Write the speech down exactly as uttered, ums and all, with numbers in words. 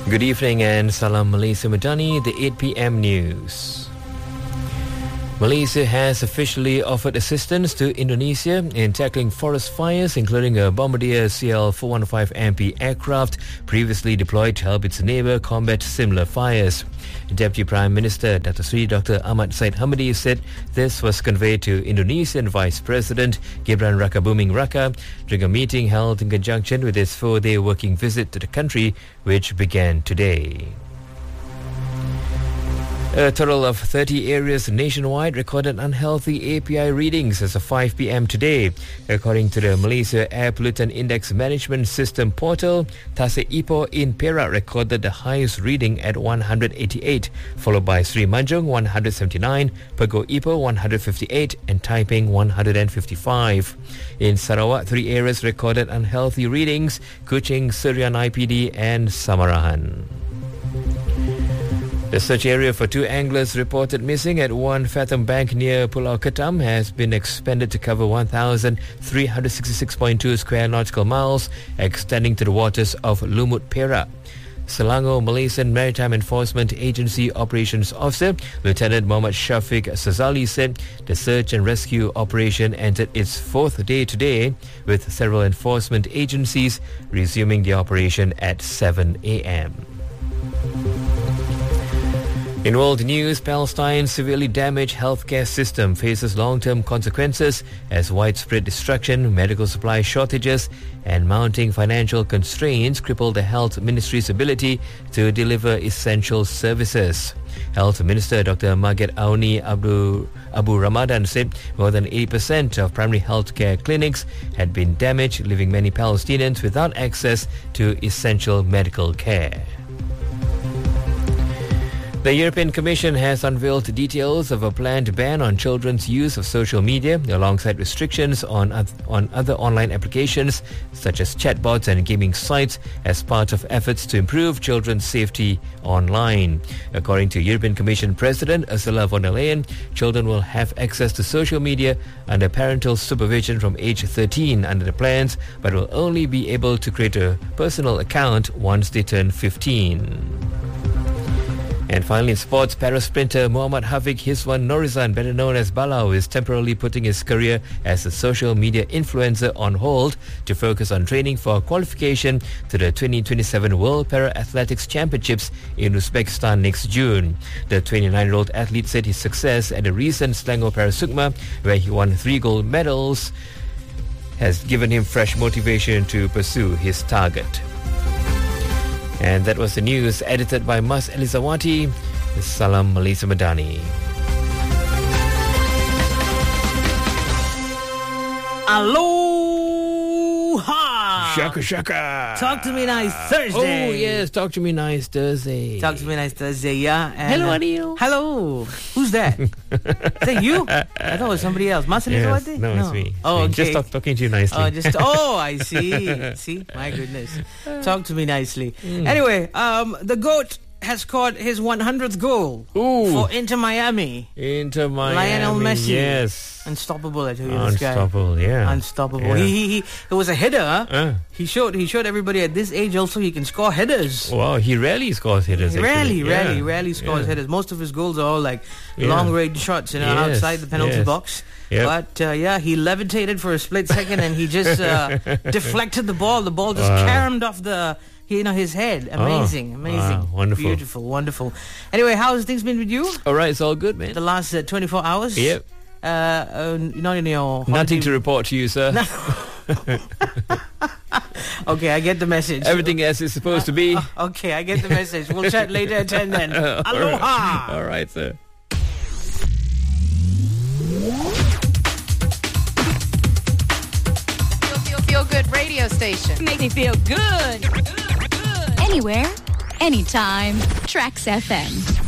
Good evening and Salam Malaysia Madani, the eight p.m. news. Malaysia has officially offered assistance to Indonesia in tackling forest fires, including a Bombardier C L four fifteen M P aircraft previously deployed to help its neighbour combat similar fires. Deputy Prime Minister Dato Sri Doctor Ahmad Zahid Hamidi said this was conveyed to Indonesian Vice President Gibran Rakabuming Raka during a meeting held in conjunction with his four-day working visit to the country, which began today. A total of thirty areas nationwide recorded unhealthy A P I readings as of five p.m. today. According to the Malaysia Air Pollutant Index Management System portal, Tasik Ipoh in Perak recorded the highest reading at one hundred eighty-eight, followed by Sri Manjung one hundred seventy-nine, Pagoh Ipoh one hundred fifty-eight and Taiping one hundred fifty-five. In Sarawak, three areas recorded unhealthy readings: Kuching, Serian I P D and Samarahan. The search area for two anglers reported missing at One Fathom Bank near Pulau Ketam has been expanded to cover one thousand three hundred sixty-six point two square nautical miles, extending to the waters of Lumut Perak. Selangor Malaysian Maritime Enforcement Agency Operations Officer Lieutenant Muhammad Shafiq Sazali said the search and rescue operation entered its fourth day today, with several enforcement agencies resuming the operation at seven a.m. In world news, Palestine's severely damaged healthcare system faces long-term consequences as widespread destruction, medical supply shortages and mounting financial constraints cripple the health ministry's ability to deliver essential services. Health Minister Doctor Maged Auni Abu, Abu Ramadan said more than eighty percent of primary healthcare clinics had been damaged, leaving many Palestinians without access to essential medical care. The European Commission has unveiled details of a planned ban on children's use of social media, alongside restrictions on, on other online applications such as chatbots and gaming sites, as part of efforts to improve children's safety online. According to European Commission President Ursula von der Leyen, children will have access to social media under parental supervision from age thirteen under the plans, but will only be able to create a personal account once they turn fifteen. And finally, in sports, para-sprinter Muhammad Hafiq Hiswan Norizan, better known as Balau, is temporarily putting his career as a social media influencer on hold to focus on training for qualification to the twenty twenty-seven World Para-Athletics Championships in Uzbekistan next June. The twenty-nine-year-old athlete said his success at the recent Selangor Parasukma, where he won three gold medals, has given him fresh motivation to pursue his target. And that was the news, edited by Mas Elizawati. Salam Malaysia Madani. Aloha! Shaka shaka! Talk to me nice Thursday. Oh yes, talk to me nice Thursday. Talk to me nice Thursday, yeah. And, Hello, uh, Adil. Hello. Who's that? Is that you? I thought it was somebody else. Mas Yes, Elizawati? no, it's me. It's Oh, me. okay. Just talk, talking to you nicely. Oh, just oh, I see. See, my goodness. Talk to me nicely. Anyway, um, the GOAT has scored his one hundredth goal Ooh. for Inter Miami. Inter Miami. Lionel Messi. Yes. Unstoppable, I tell you, this guy. Unstoppable, yeah. Unstoppable. Yeah. He, he he it was a header. Uh. He showed he showed everybody at this age also he can score headers. Wow, he rarely scores hitters. Rarely, actually. rarely, Yeah. rarely scores Yeah. headers. Most of his goals are all like Yeah. long range shots, you know, Yes, outside the penalty yes. box. Yep. But uh, yeah, he levitated for a split second and he just uh, deflected the ball. The ball just Wow. caromed off the you know his head. Amazing, Oh, amazing, wow, wonderful. beautiful, wonderful. Anyway, how's things been with you All right, it's all good, man. the last uh, twenty-four hours? Yep. Uh, uh, not in your Nothing holiday- to report to you, sir. Okay, I get the message. Everything as it's supposed to be. Okay, I get the message. We'll chat later at ten then. Aloha! All right, sir. Feel, feel, feel good radio station. Make me feel good. Anywhere, anytime. Trax F M.